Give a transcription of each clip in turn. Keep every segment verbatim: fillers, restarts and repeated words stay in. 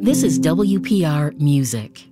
This is W P R Music.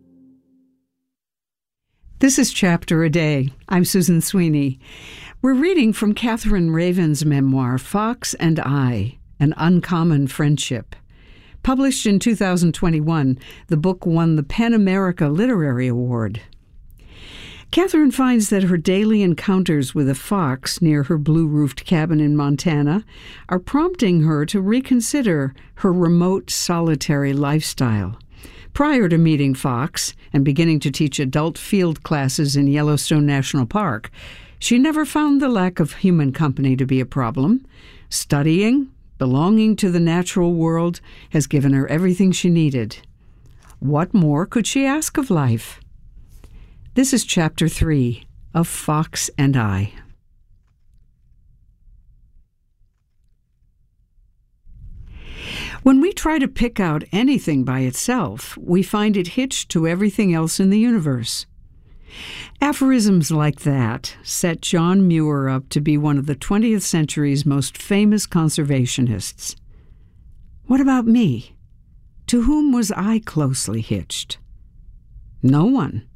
This is Chapter a Day. I'm Susan Sweeney. We're reading from Catherine Raven's memoir, Fox and I, An Uncommon Friendship. Published in two thousand twenty-one, the book won the PEN America Literary Award. Catherine finds that her daily encounters with a fox near her blue-roofed cabin in Montana are prompting her to reconsider her remote, solitary lifestyle. Prior to meeting Fox and beginning to teach adult field classes in Yellowstone National Park, she never found the lack of human company to be a problem. Studying, belonging to the natural world, has given her everything she needed. What more could she ask of life? This is Chapter three of Fox and I. When we try to pick out anything by itself, we find it hitched to everything else in the universe. Aphorisms like that set John Muir up to be one of the twentieth century's most famous conservationists. What about me? To whom was I closely hitched? No one.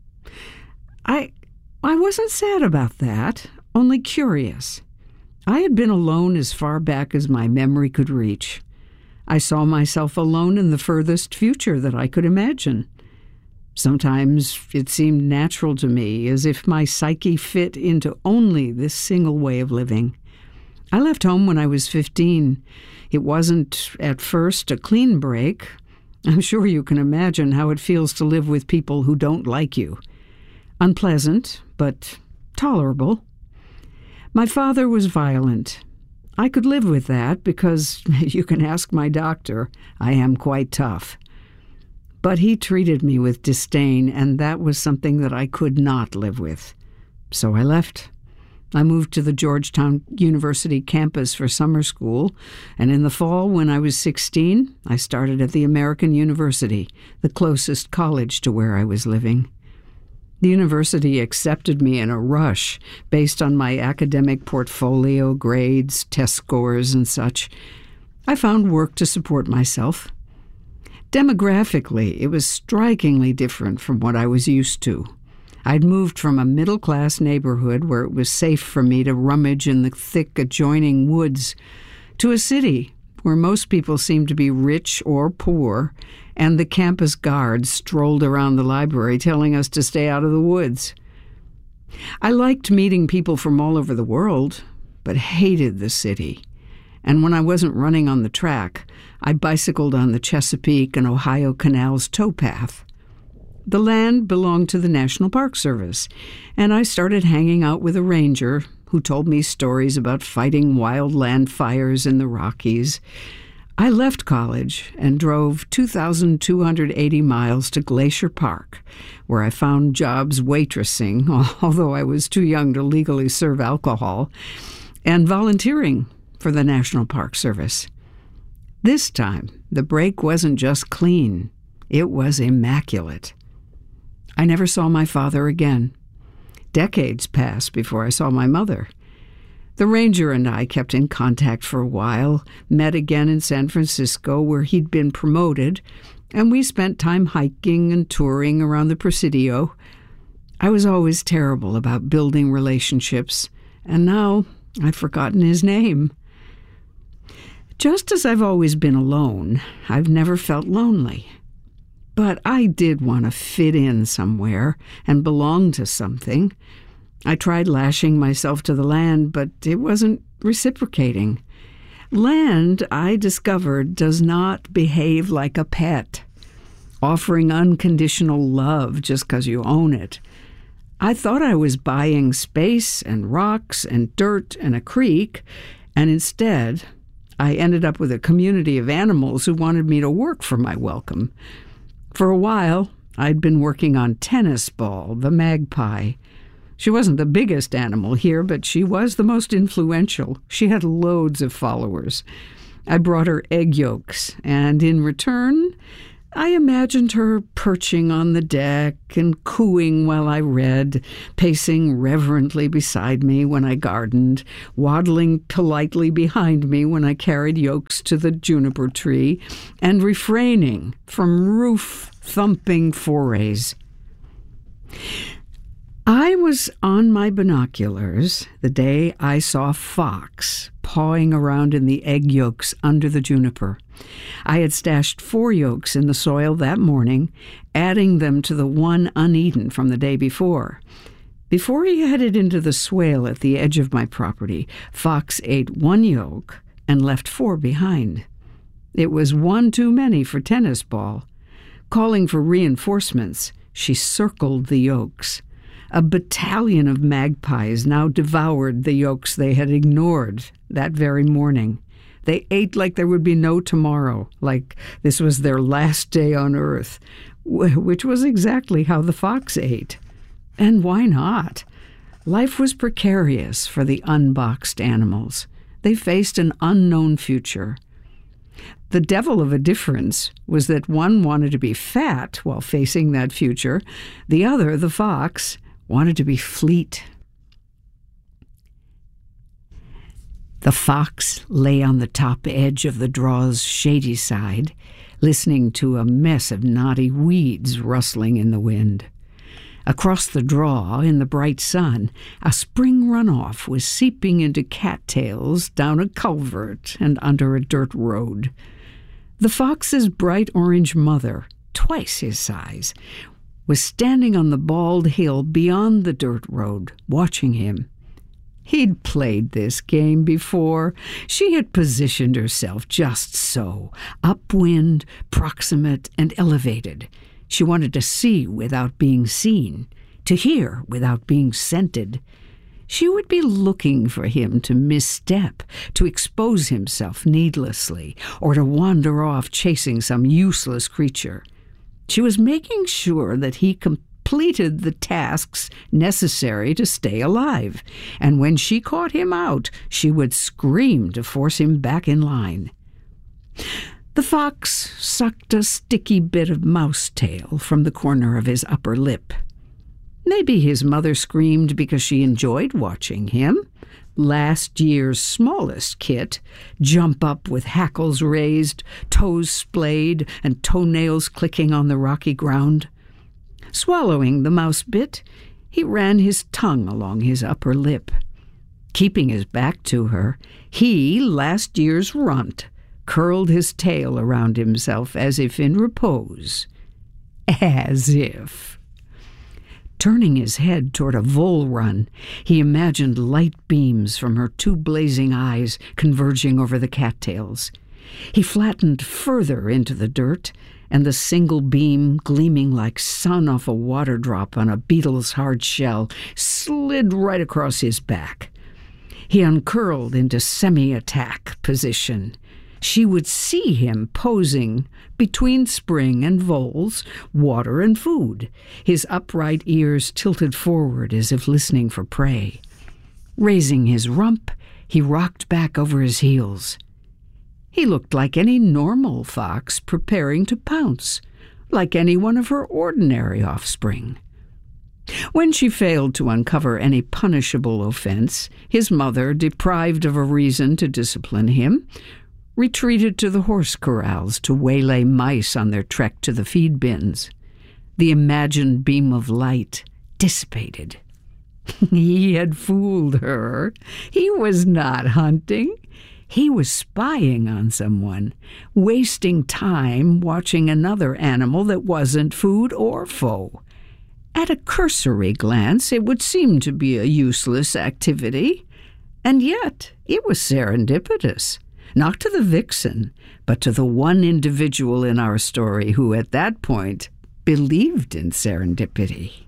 I I wasn't sad about that, only curious. I had been alone as far back as my memory could reach. I saw myself alone in the furthest future that I could imagine. Sometimes it seemed natural to me, as if my psyche fit into only this single way of living. I left home when I was fifteen. It wasn't, at first, a clean break. I'm sure you can imagine how it feels to live with people who don't like you. Unpleasant, but tolerable. My father was violent. I could live with that because, you can ask my doctor, I am quite tough. But he treated me with disdain, and that was something that I could not live with. So I left. I moved to the Georgetown University campus for summer school, and in the fall, when I was sixteen, I started at the American University, the closest college to where I was living. The university accepted me in a rush based on my academic portfolio, grades, test scores, and such. I found work to support myself. Demographically, it was strikingly different from what I was used to. I'd moved from a middle-class neighborhood where it was safe for me to rummage in the thick adjoining woods to a city where most people seemed to be rich or poor, and the campus guards strolled around the library telling us to stay out of the woods. I liked meeting people from all over the world, but hated the city. And when I wasn't running on the track, I bicycled on the Chesapeake and Ohio Canal's towpath. The land belonged to the National Park Service, and I started hanging out with a ranger who told me stories about fighting wildland fires in the Rockies. I left college and drove two thousand two hundred eighty miles to Glacier Park, where I found jobs waitressing, although I was too young to legally serve alcohol, and volunteering for the National Park Service. This time, the break wasn't just clean, it was immaculate. I never saw my father again. Decades passed before I saw my mother. The ranger and I kept in contact for a while, met again in San Francisco where he'd been promoted, and we spent time hiking and touring around the Presidio. I was always terrible about building relationships, and now I've forgotten his name. Just as I've always been alone, I've never felt lonely. But I did want to fit in somewhere and belong to something. I tried lashing myself to the land, but it wasn't reciprocating. Land, I discovered, does not behave like a pet, offering unconditional love just because you own it. I thought I was buying space and rocks and dirt and a creek, and instead I ended up with a community of animals who wanted me to work for my welcome. For a while, I'd been working on Tennis Ball, the magpie. She wasn't the biggest animal here, but she was the most influential. She had loads of followers. I brought her egg yolks, and in return, I imagined her perching on the deck and cooing while I read, pacing reverently beside me when I gardened, waddling politely behind me when I carried yolks to the juniper tree, and refraining from roof-thumping forays. I was on my binoculars the day I saw a fox pawing around in the egg yolks under the juniper. I had stashed four yolks in the soil that morning, adding them to the one uneaten from the day before. Before he headed into the swale at the edge of my property, Fox ate one yolk and left four behind. It was one too many for Tennis Ball. Calling for reinforcements, she circled the yolks. A battalion of magpies now devoured the yolks they had ignored that very morning. They ate like there would be no tomorrow, like this was their last day on earth, which was exactly how the fox ate. And why not? Life was precarious for the unboxed animals. They faced an unknown future. The devil of a difference was that one wanted to be fat while facing that future. The other, the fox, wanted to be fleet. The fox lay on the top edge of the draw's shady side, listening to a mess of knotty weeds rustling in the wind. Across the draw, in the bright sun, a spring runoff was seeping into cattails down a culvert and under a dirt road. The fox's bright orange mother, twice his size, was standing on the bald hill beyond the dirt road, watching him. He'd played this game before. She had positioned herself just so, upwind, proximate, and elevated. She wanted to see without being seen, to hear without being scented. She would be looking for him to misstep, to expose himself needlessly, or to wander off chasing some useless creature. She was making sure that he completed the tasks necessary to stay alive, and when she caught him out, she would scream to force him back in line. The fox sucked a sticky bit of mouse tail from the corner of his upper lip. Maybe his mother screamed because she enjoyed watching him, last year's smallest kit, jump up with hackles raised, toes splayed, and toenails clicking on the rocky ground. Swallowing the mouse bit, he ran his tongue along his upper lip. Keeping his back to her, he, last year's runt, curled his tail around himself as if in repose. As if. Turning his head toward a vole run, he imagined light beams from her two blazing eyes converging over the cattails. He flattened further into the dirt, and the single beam, gleaming like sun off a water drop on a beetle's hard shell, slid right across his back. He uncurled into semi-attack position. She would see him posing between spring and voles, water and food, his upright ears tilted forward as if listening for prey. Raising his rump, he rocked back over his heels. He looked like any normal fox preparing to pounce, like any one of her ordinary offspring. When she failed to uncover any punishable offense, his mother, deprived of a reason to discipline him, retreated to the horse corrals to waylay mice on their trek to the feed bins. The imagined beam of light dissipated. He had fooled her. He was not hunting. He was spying on someone, wasting time watching another animal that wasn't food or foe. At a cursory glance, it would seem to be a useless activity, and yet it was serendipitous. Not to the vixen, but to the one individual in our story who at that point believed in serendipity.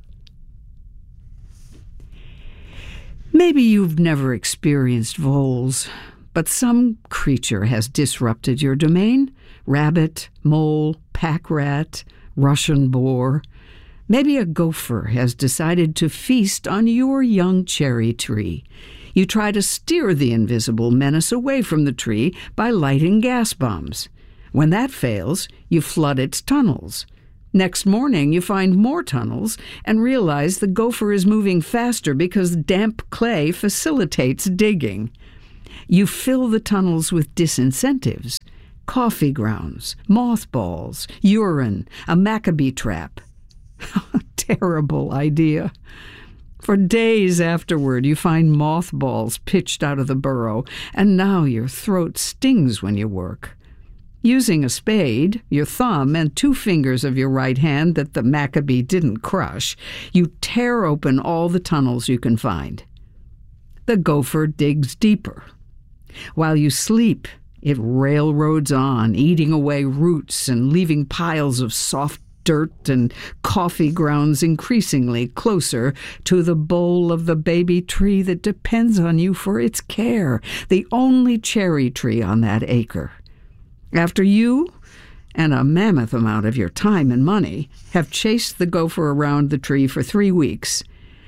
Maybe you've never experienced voles, but some creature has disrupted your domain. Rabbit, mole, pack rat, Russian boar. Maybe a gopher has decided to feast on your young cherry tree. You try to steer the invisible menace away from the tree by lighting gas bombs. When that fails, you flood its tunnels. Next morning, you find more tunnels and realize the gopher is moving faster because damp clay facilitates digging. You fill the tunnels with disincentives: coffee grounds, mothballs, urine, a Maccabee trap. Terrible idea. For days afterward, you find mothballs pitched out of the burrow, and now your throat stings when you work. Using a spade, your thumb, and two fingers of your right hand that the Maccabee didn't crush, you tear open all the tunnels you can find. The gopher digs deeper. While you sleep, it railroads on, eating away roots and leaving piles of soft dirt and coffee grounds increasingly closer to the bole of the baby tree that depends on you for its care, the only cherry tree on that acre. After you, and a mammoth amount of your time and money, have chased the gopher around the tree for three weeks,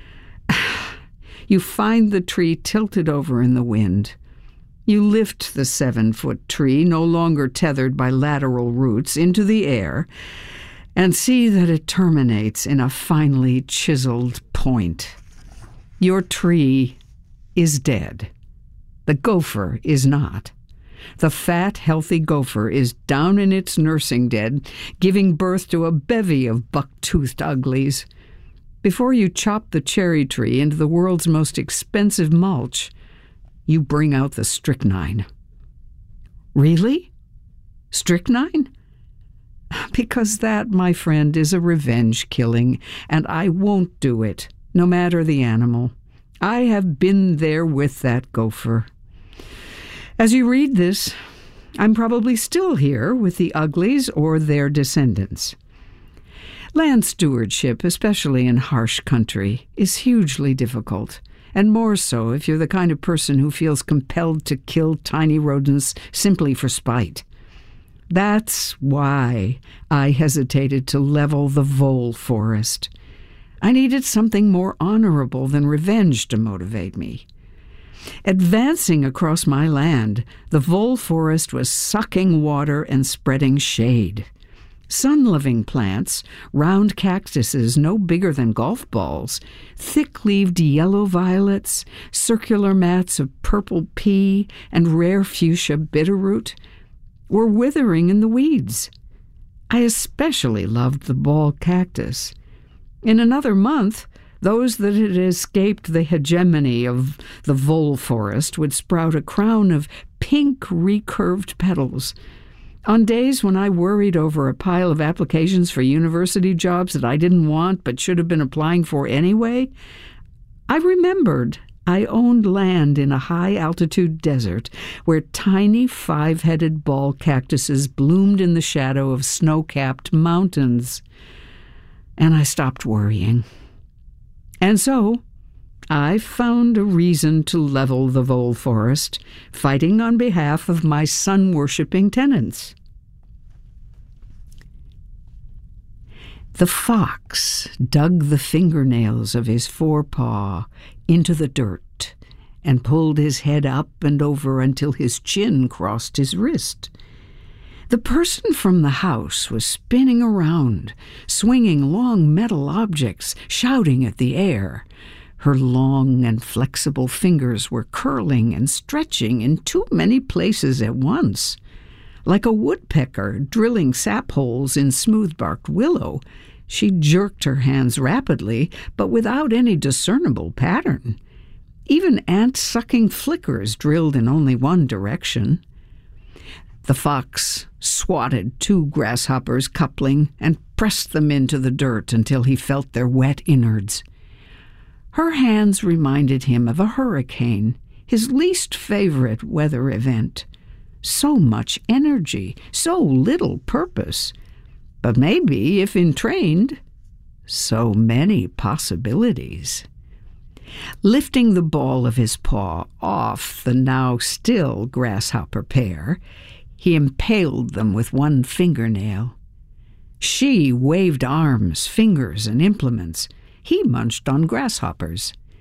you find the tree tilted over in the wind. You lift the seven-foot tree, no longer tethered by lateral roots, into the air, and see that it terminates in a finely chiseled point. Your tree is dead. The gopher is not. The fat, healthy gopher is down in its nursing den, giving birth to a bevy of buck-toothed uglies. Before you chop the cherry tree into the world's most expensive mulch, you bring out the strychnine. Really? Strychnine? Because that, my friend, is a revenge killing, and I won't do it, no matter the animal. I have been there with that gopher. As you read this, I'm probably still here with the uglies or their descendants. Land stewardship, especially in harsh country, is hugely difficult, and more so if you're the kind of person who feels compelled to kill tiny rodents simply for spite. That's why I hesitated to level the vole forest. I needed something more honorable than revenge to motivate me. Advancing across my land, the vole forest was sucking water and spreading shade. Sun-loving plants, round cactuses no bigger than golf balls, thick-leaved yellow violets, circular mats of purple pea, and rare fuchsia bitterroot were withering in the weeds. I especially loved the ball cactus. In another month, those that had escaped the hegemony of the vole forest would sprout a crown of pink recurved petals. On days when I worried over a pile of applications for university jobs that I didn't want but should have been applying for anyway, I remembered I owned land in a high-altitude desert where tiny five-headed ball cactuses bloomed in the shadow of snow-capped mountains. And I stopped worrying. And so I found a reason to level the vole forest, fighting on behalf of my sun-worshipping tenants. The fox dug the fingernails of his forepaw into the dirt and pulled his head up and over until his chin crossed his wrist. The person from the house was spinning around, swinging long metal objects, shouting at the air. Her long and flexible fingers were curling and stretching in too many places at once. Like a woodpecker drilling sap holes in smooth-barked willow, she jerked her hands rapidly, but without any discernible pattern. Even ant-sucking flickers drilled in only one direction. The fox swatted two grasshoppers coupling and pressed them into the dirt until he felt their wet innards. Her hands reminded him of a hurricane, his least favorite weather event. So much energy, so little purpose. But maybe, if entrained, so many possibilities. Lifting the ball of his paw off the now still grasshopper pair, he impaled them with one fingernail. She waved arms, fingers, and implements. He munched on grasshoppers.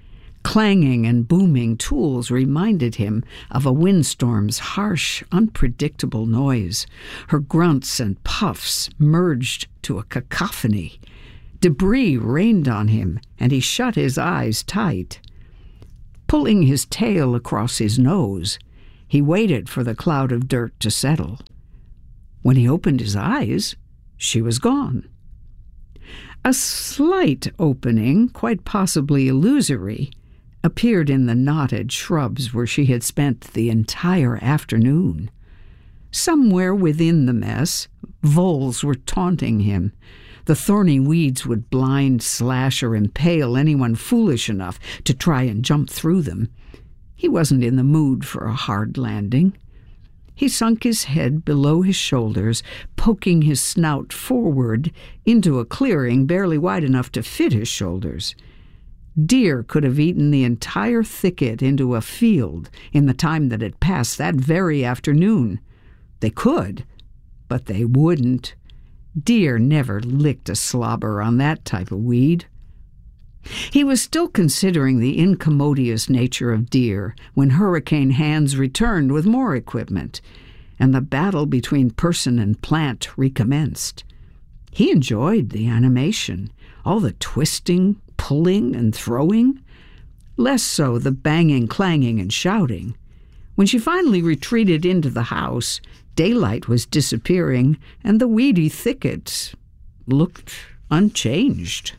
clanging and booming tools reminded him of a windstorm's harsh, unpredictable noise. Her grunts and puffs merged to a cacophony. Debris rained on him, and he shut his eyes tight. Pulling his tail across his nose, he waited for the cloud of dirt to settle. When he opened his eyes, she was gone. A slight opening, quite possibly illusory, appeared in the knotted shrubs where she had spent the entire afternoon. Somewhere within the mess, voles were taunting him. The thorny weeds would blind, slash, or impale anyone foolish enough to try and jump through them. He wasn't in the mood for a hard landing. He sunk his head below his shoulders, poking his snout forward into a clearing barely wide enough to fit his shoulders. Deer could have eaten the entire thicket into a field in the time that had passed that very afternoon. They could, but they wouldn't. Deer never licked a slobber on that type of weed. He was still considering the incommodious nature of deer when Hurricane Hands returned with more equipment, and the battle between person and plant recommenced. He enjoyed the animation, all the twisting, pulling, and throwing. Less so the banging, clanging, and shouting. When she finally retreated into the house, daylight was disappearing, and the weedy thicket looked unchanged.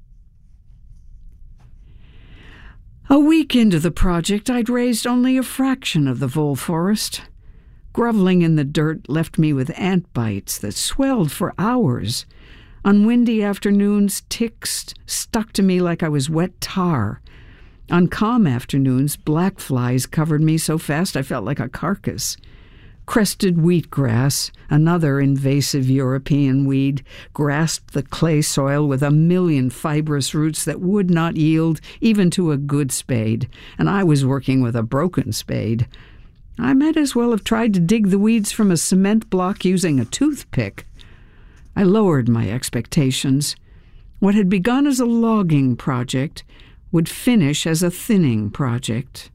A week into the project, I'd raised only a fraction of the vole forest. Groveling in the dirt left me with ant bites that swelled for hours. On windy afternoons, ticks stuck to me like I was wet tar. On calm afternoons, black flies covered me so fast I felt like a carcass. Crested wheatgrass, another invasive European weed, grasped the clay soil with a million fibrous roots that would not yield even to a good spade, and I was working with a broken spade. I might as well have tried to dig the weeds from a cement block using a toothpick. I lowered my expectations. What had begun as a logging project would finish as a thinning project.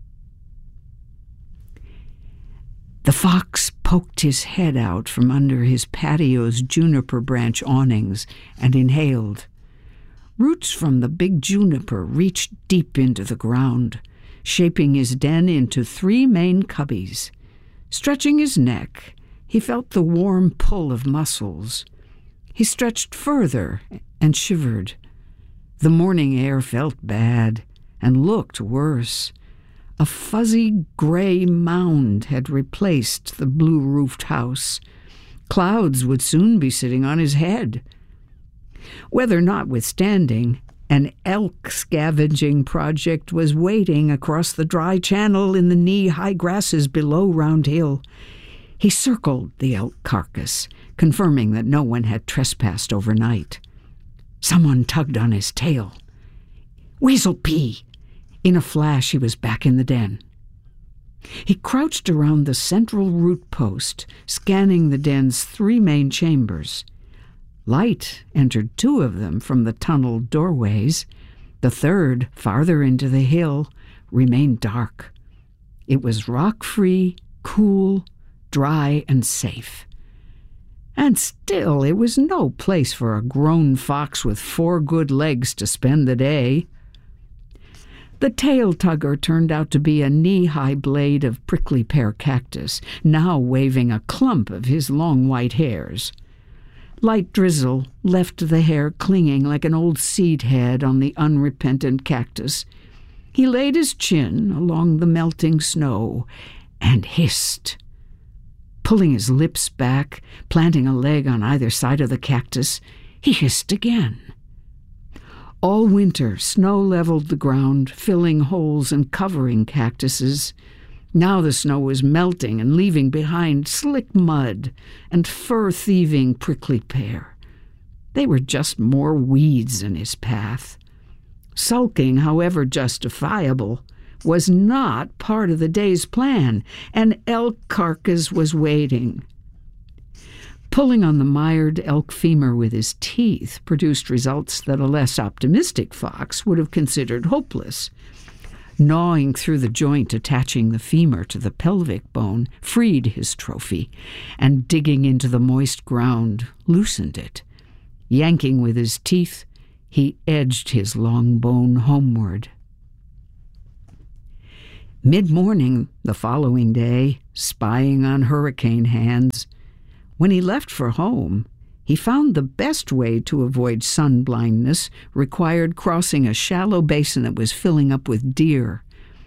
The fox poked his head out from under his patio's juniper branch awnings and inhaled. Roots from the big juniper reached deep into the ground, shaping his den into three main cubbies. Stretching his neck, he felt the warm pull of muscles. He stretched further and shivered. The morning air felt bad and looked worse. A fuzzy gray mound had replaced the blue-roofed house. Clouds would soon be sitting on his head. Weather notwithstanding, an elk scavenging project was waiting across the dry channel in the knee-high grasses below Round Hill. He circled the elk carcass, confirming that no one had trespassed overnight. Someone tugged on his tail. Weasel P! In a flash, he was back in the den. He crouched around the central root post, scanning the den's three main chambers. Light entered two of them from the tunneled doorways. The third, farther into the hill, remained dark. It was rock-free, cool, dry, and safe. And still, it was no place for a grown fox with four good legs to spend the day. The tail tugger turned out to be a knee-high blade of prickly pear cactus, now waving a clump of his long white hairs. Light drizzle left the hair clinging like an old seed head on the unrepentant cactus. He laid his chin along the melting snow and hissed. Pulling his lips back, planting a leg on either side of the cactus, he hissed again. All winter, snow leveled the ground, filling holes and covering cactuses. Now the snow was melting and leaving behind slick mud and fur-thieving prickly pear. They were just more weeds in his path. Sulking, however justifiable, was not part of the day's plan. An elk carcass was waiting. Pulling on the mired elk femur with his teeth produced results that a less optimistic fox would have considered hopeless. Gnawing through the joint attaching the femur to the pelvic bone freed his trophy, and digging into the moist ground loosened it. Yanking with his teeth, he edged his long bone homeward. Mid-morning the following day, spying on hurricane hands, when he left for home, he found the best way to avoid sun blindness required crossing a shallow basin that was filling up with deer.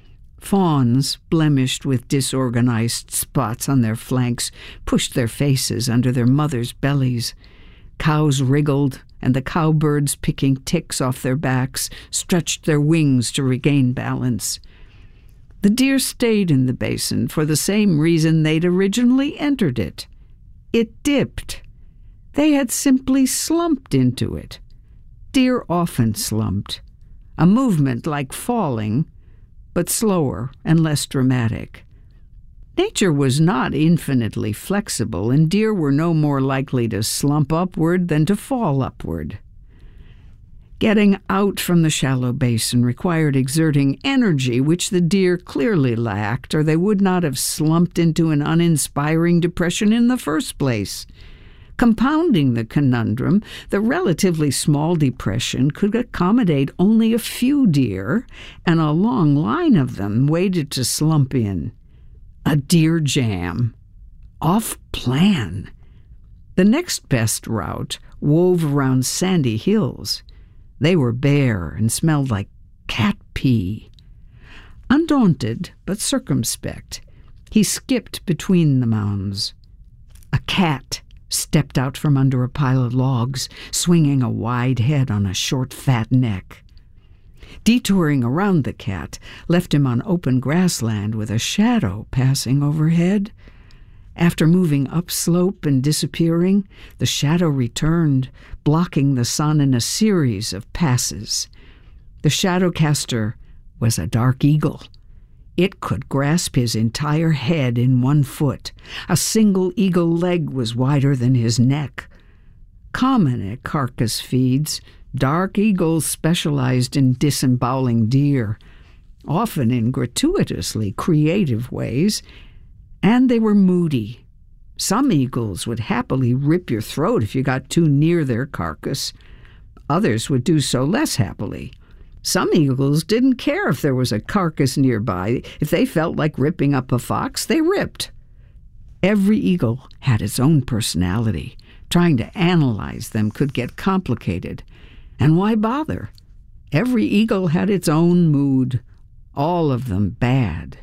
Fawns, blemished with disorganized spots on their flanks, pushed their faces under their mothers' bellies. Cows wriggled, and the cowbirds, picking ticks off their backs, stretched their wings to regain balance. The deer stayed in the basin for the same reason they'd originally entered it. It dipped. They had simply slumped into it. Deer often slumped, a movement like falling, but slower and less dramatic. Nature was not infinitely flexible, and deer were no more likely to slump upward than to fall upward. Getting out from the shallow basin required exerting energy which the deer clearly lacked, or they would not have slumped into an uninspiring depression in the first place. Compounding the conundrum, the relatively small depression could accommodate only a few deer, and a long line of them waited to slump in. A deer jam. Off plan. The next best route wove around sandy hills. They were bare and smelled like cat pee. Undaunted but circumspect, he skipped between the mounds. A cat stepped out from under a pile of logs, swinging a wide head on a short, fat neck. Detouring around the cat left him on open grassland with a shadow passing overhead. After moving upslope and disappearing, the shadow returned, blocking the sun in a series of passes. The shadowcaster was a dark eagle. It could grasp his entire head in one foot. A single eagle leg was wider than his neck. Common at carcass feeds, dark eagles specialized in disemboweling deer, often in gratuitously creative ways, and they were moody. Some eagles would happily rip your throat if you got too near their carcass. Others would do so less happily. Some eagles didn't care if there was a carcass nearby. If they felt like ripping up a fox, they ripped. Every eagle had its own personality. Trying to analyze them could get complicated. And why bother? Every eagle had its own mood, all of them bad.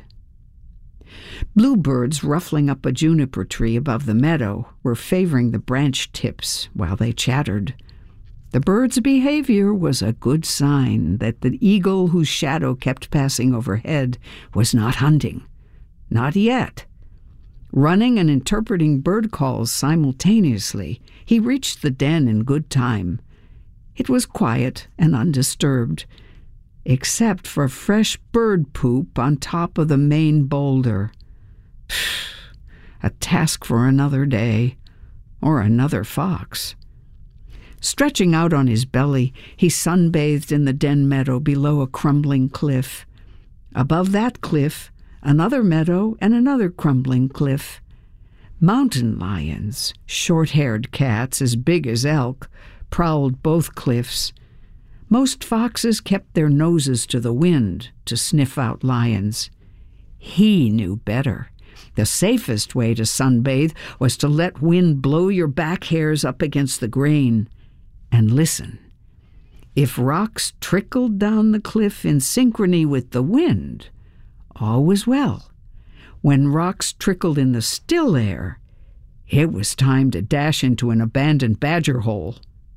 Bluebirds ruffling up a juniper tree above the meadow were favoring the branch tips while they chattered. The bird's behavior was a good sign that the eagle whose shadow kept passing overhead was not hunting. Not yet. Running and interpreting bird calls simultaneously, he reached the den in good time. It was quiet and undisturbed, except for fresh bird poop on top of the main boulder. A task for another day, or another fox. Stretching out on his belly, he sunbathed in the den meadow below a crumbling cliff. Above that cliff, another meadow and another crumbling cliff. Mountain lions, short-haired cats as big as elk, prowled both cliffs. Most foxes kept their noses to the wind to sniff out lions. He knew better. The safest way to sunbathe was to let wind blow your back hairs up against the grain. And listen. If rocks trickled down the cliff in synchrony with the wind, all was well. When rocks trickled in the still air, it was time to dash into an abandoned badger hole.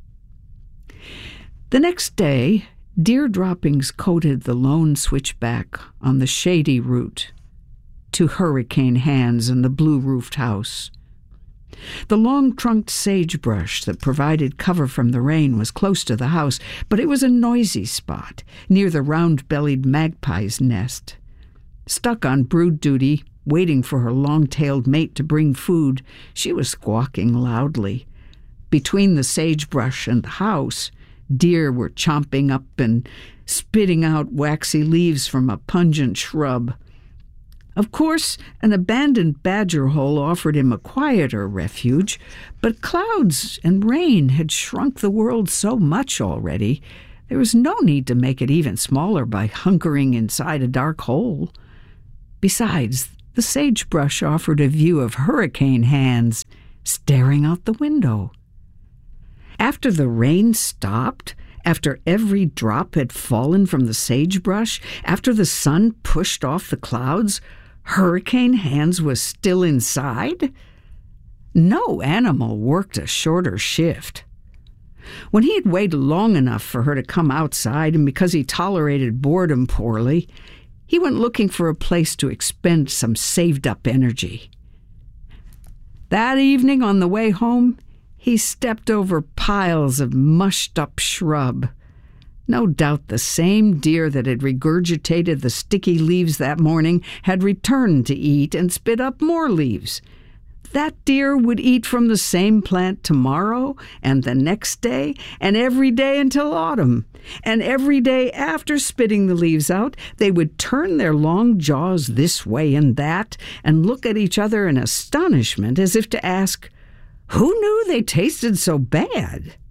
The next day, deer droppings coated the lone switchback on the shady route to Hurricane Hands and the blue-roofed house. The long-trunked sagebrush that provided cover from the rain was close to the house, but it was a noisy spot near the round-bellied magpie's nest. Stuck on brood duty, waiting for her long-tailed mate to bring food, she was squawking loudly. Between the sagebrush and the house, deer were chomping up and spitting out waxy leaves from a pungent shrub. Of course, an abandoned badger hole offered him a quieter refuge, but clouds and rain had shrunk the world so much already, there was no need to make it even smaller by hunkering inside a dark hole. Besides, the sagebrush offered a view of Hurricane Hands staring out the window. After the rain stopped, after every drop had fallen from the sagebrush, after the sun pushed off the clouds, Hurricane Hands was still inside? No animal worked a shorter shift. When he had waited long enough for her to come outside, and because he tolerated boredom poorly, he went looking for a place to expend some saved-up energy. That evening on the way home, he stepped over piles of mushed-up shrub. No doubt the same deer that had regurgitated the sticky leaves that morning had returned to eat and spit up more leaves. That deer would eat from the same plant tomorrow and the next day and every day until autumn. And every day after spitting the leaves out, they would turn their long jaws this way and that and look at each other in astonishment as if to ask, who knew they tasted so bad?